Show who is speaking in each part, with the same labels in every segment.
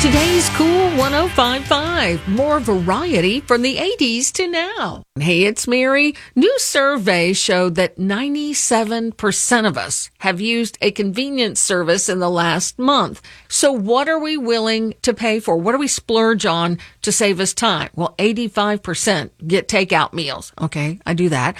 Speaker 1: Today's Cool 105.5. More variety from the 80s to now. Hey, it's Mary. New survey showed that 97% of us have used a convenience service in the last month. So what are we willing to pay for? What do we splurge on to save us time? Well, 85% get takeout meals. Okay, I do that.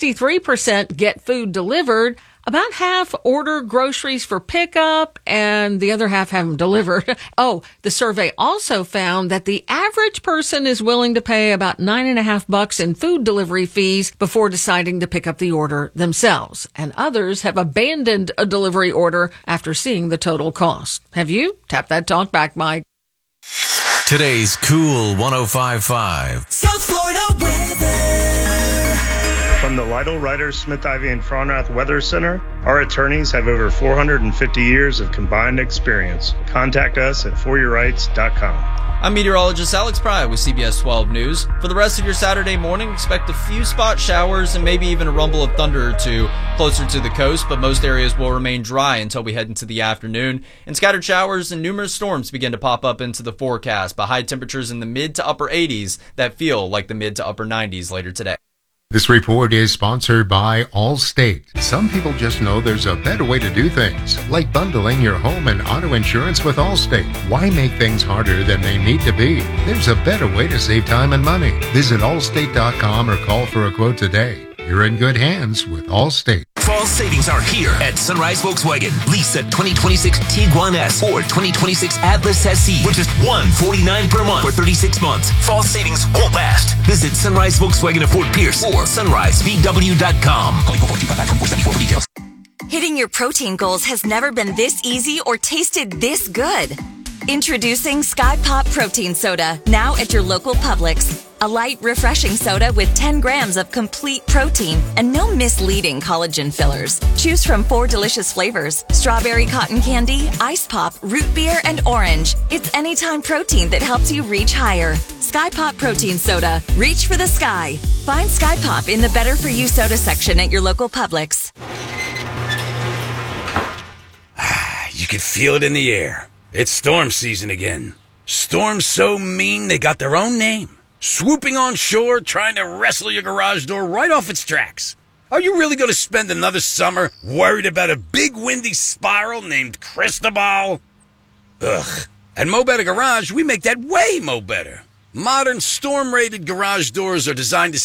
Speaker 1: 63% get food delivered. About half order groceries for pickup, and the other half have them delivered. Oh, the survey also found that the average person is willing to pay about $9.50 in food delivery fees before deciding to pick up the order themselves. And others have abandoned a delivery order after seeing the total cost. Have you? Tap that talk back, Mike.
Speaker 2: Today's Cool 105.5.
Speaker 3: South Florida weather.
Speaker 4: From the Lytle, Ryder, Smith, Ivy, and Fronrath Weather Center, our attorneys have over 450 years of combined experience. Contact us at foryourrights.com.
Speaker 5: I'm meteorologist Alex Pry with CBS 12 News. For the rest of your Saturday morning, expect a few spot showers and maybe even a rumble of thunder or two closer to the coast, but most areas will remain dry until we head into the afternoon. And scattered showers and numerous storms begin to pop up into the forecast, but high temperatures in the mid to upper 80s that feel like the mid to upper 90s later today.
Speaker 6: This report is sponsored by Allstate. Some people just know there's a better way to do things, like bundling your home and auto insurance with Allstate. Why make things harder than they need to be? There's a better way to save time and money. Visit allstate.com or call for a quote today. You're in good hands with Allstate.
Speaker 2: Fall savings are here at Sunrise Volkswagen. Lease a 2026 Tiguan S or 2026 Atlas SE for just $149 per month for 36 months. Fall savings won't last. Visit Sunrise Volkswagen of Fort Pierce or sunrisevw.com. Call 445-5474 for details.
Speaker 7: Hitting your protein goals has never been this easy or tasted this good. Introducing Sky Pop Protein Soda, now at your local Publix. A light, refreshing soda with 10 grams of complete protein and no misleading collagen fillers. Choose from 4 delicious flavors: strawberry cotton candy, ice pop, root beer, and orange. It's anytime protein that helps you reach higher. Sky Pop Protein Soda. Reach for the sky. Find Sky Pop in the Better For You soda section at your local Publix.
Speaker 8: You can feel it in the air. It's storm season again. Storms so mean they got their own name. Swooping on shore, trying to wrestle your garage door right off its tracks. Are you really going to spend another summer worried about a big windy spiral named Cristobal? Ugh. At Mo Better Garage, we make that way mo better. Modern storm-rated garage doors are designed to